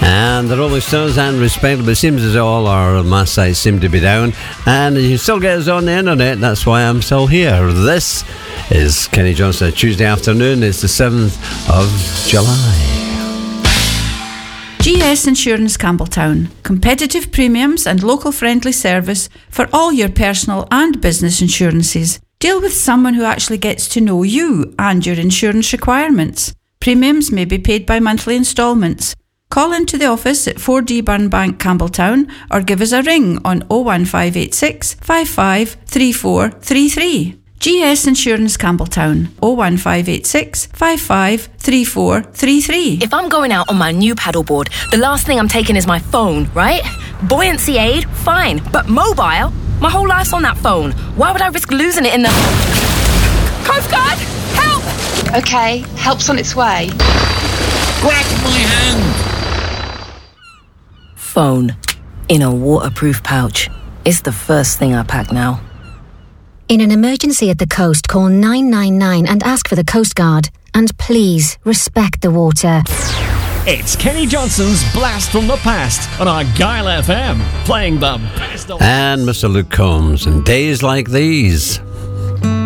And the Rolling Stones and Respectable. It seems as all our mass sites seem to be down, and you can still get us on the internet. That's why I'm still here. This is Kenny Johnson. Tuesday afternoon. It's the 7th of July. GS Insurance Campbelltown. Competitive premiums and local friendly service for all your personal and business insurances. Deal with someone who actually gets to know you and your insurance requirements. Premiums may be paid by monthly instalments. Call into the office at 4D Burnbank, Campbelltown, or give us a ring on 01586 55 3433. GS Insurance Campbelltown, 01586 55 3433. If I'm going out on my new paddleboard, the last thing I'm taking is my phone, right? Buoyancy aid, fine. But mobile? My whole life's on that phone. Why would I risk losing it in the... Coast Guard! Help! Okay, help's on its way. Grab my hand! Phone. In a waterproof pouch. It's the first thing I pack now. In an emergency at the coast, call 999 and ask for the Coast Guard. And please, respect the water. It's Kenny Johnson's Blast from the Past on Argyle FM, playing the best of... And Mr. Luke Combs, and Days Like These.